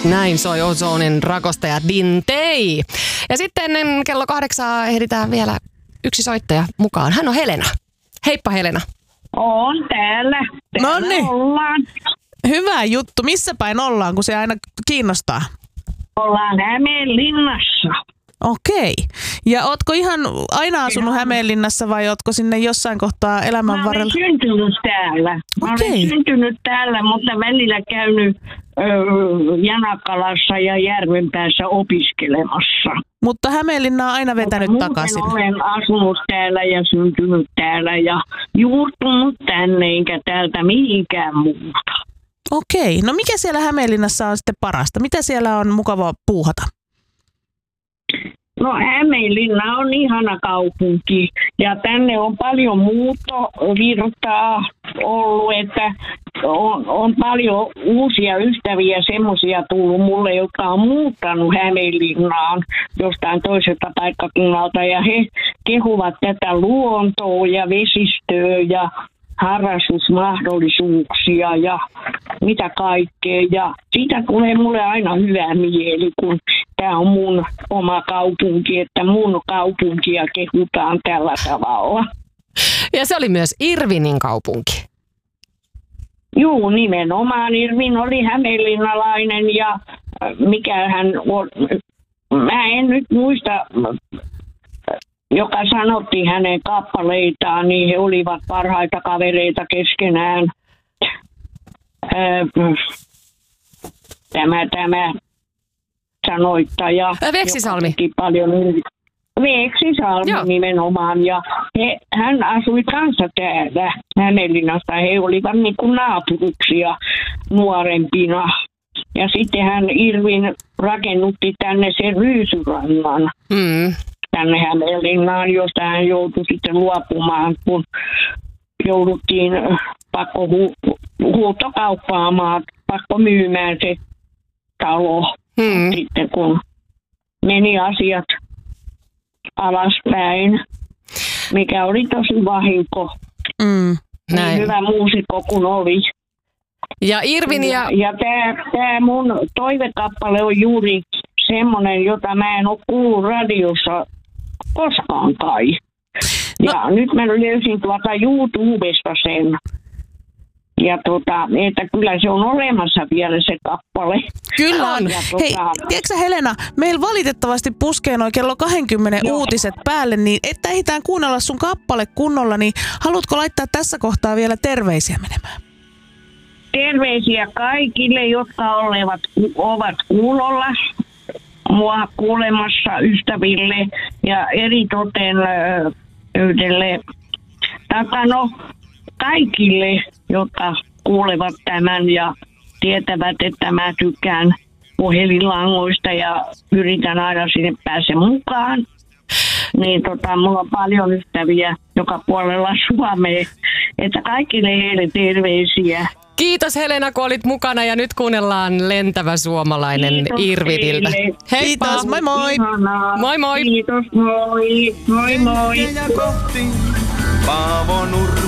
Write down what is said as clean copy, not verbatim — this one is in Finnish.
Näin soi Ozonen rakostaja Dintei. Ja sitten ennen kello 8 ehditään vielä yksi soittaja mukaan. Hän on Helena. Heippa Helena. On täällä. Täällä ollaan. Hyvä juttu. Missä päin ollaan, kun se aina kiinnostaa? Ollaan Hämeenlinnassa. Okei. Ja ootko ihan aina asunut Hämeenlinnassa vai ootko sinne jossain kohtaa elämän varrella? Mä olen syntynyt täällä. Olen syntynyt täällä, mutta välillä käynyt Janakalassa ja Järvenpäässä opiskelemassa. Mutta Hämeenlinna on aina vetänyt takaisin. Olen asunut täällä ja syntynyt täällä ja juurtunut tänne, enkä täältä mihinkään muuta. Okei. No mikä siellä Hämeenlinnassa on sitten parasta? Mitä siellä on mukava puuhata? No Hämeenlinna on ihana kaupunki ja tänne on paljon muuttovirtaa ollut, että on paljon uusia ystäviä semmoisia tullut mulle, jotka on muuttanut Hämeenlinnaan jostain toiselta paikkakunnalta ja he kehuvat tätä luontoa ja vesistöä ja harrastusmahdollisuuksia ja mitä kaikkea. Ja siitä tulee mulle aina hyvä mieli, kun tämä on mun oma kaupunki, että mun kaupunkia kehutaan tällä tavalla. Ja se oli myös Irvinin kaupunki. Juu, nimenomaan. Irvin oli hämeenlinnalainen ja mikä hän on, mä en nyt muista, joka sanotti hänen kappaleitaan, niin he olivat parhaita kavereita keskenään. Tämä sanoittaja. Veksisalmi. Veksisalmi nimenomaan. Ja hän asui kanssa täällä Hämeenlinnassa. He olivat niin kuin naapuruksia nuorempina. Ja sitten hän Irvin rakennutti tänne sen Ryysyrannan. Tänne Hämeenlinnaan, josta hän joutui sitten luopumaan, kun jouduttiin pakko huutokauppaamaan, pakko myymään se talo. Sitten kun meni asiat alaspäin, mikä oli tosi vahinko. Niin hyvä muusikko kun oli. Ja Irvin ja tämä mun toivekappale on juuri semmoinen, jota mä en ole kuullut radiossa koskaan kai. Ja nyt mä löysin YouTubesta sen. Ja että kyllä se on olemassa vielä se kappale. Kyllä on. Hei, tiedätkö Helena, meillä valitettavasti puskee noin kello 20 uutiset päälle, niin että ehditään kuunnella sun kappale kunnolla, niin haluatko laittaa tässä kohtaa vielä terveisiä menemään? Terveisiä kaikille, jotka ovat kuulolla, mua kuulemassa ystäville ja eritoten yhdelle Takano kaikille, jotka kuulevat tämän ja tietävät, että mä tykkään puhelinlangoista ja yritän aina sinne pääse mukaan. Niin mulla on paljon ystäviä joka puolella Suomea, että kaikille heille terveisiä. Kiitos Helena, kun olit mukana ja nyt kuunnellaan Lentävä suomalainen Irviniltä. Heippa! Kiitos, moi moi! Ihanaa. Moi moi! Kiitos, moi! Moi moi! Paavo Nurmi.